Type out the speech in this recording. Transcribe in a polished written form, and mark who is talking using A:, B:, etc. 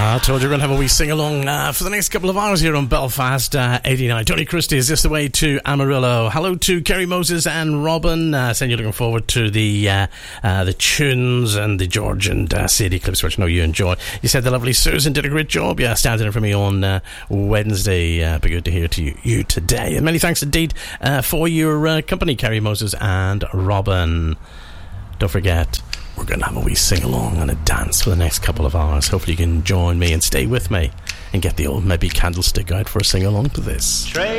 A: I told you we're going to have a wee sing-along for the next couple of hours here on Belfast 89. Tony Christie is just away to Amarillo. Hello to Kerry Moses and Robin. Saying you're looking forward to the tunes and the George and CD clips, which I know you enjoy. You said the lovely Susan did a great job. Yeah, standing in for me on Wednesday. Be good to hear to you today. And many thanks indeed for your company, Kerry Moses and Robin. Don't forget, we're going to have a wee sing-along and a dance for the next couple of hours. Hopefully you can join me and stay with me and get the old maybe candlestick out for a sing-along to this.